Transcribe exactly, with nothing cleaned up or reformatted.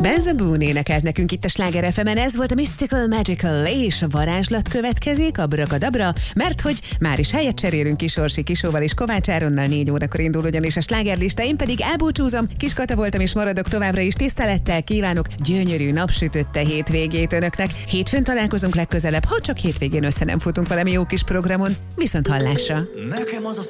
Benza Boone énekelt nekünk itt a Sláger ef emen, ez volt a Mystical Magical, és a varázslat következik, a Brakadabra, mert hogy már is helyet cserélünk Kisorsi Kisóval és Kovács Áronnal, négy órakor indul ugyanis a slágerlista, én pedig elbúcsúzom, Kis Kata voltam és maradok továbbra is, tisztelettel kívánok gyönyörű napsütötte hétvégét önöknek. Hétfőn találkozunk legközelebb, ha csak hétvégén össze nem futunk valami jó kis programon, viszont hallásra. Nekem az a